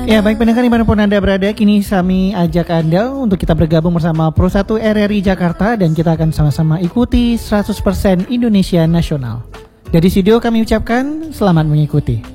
Ya, baik pendengar dimanapun Anda berada, kini kami ajak Anda untuk kita bergabung bersama Pro 1 RRI Jakarta dan kita akan sama-sama ikuti 100% Indonesia Nasional. Dari studio kami ucapkan selamat mengikuti.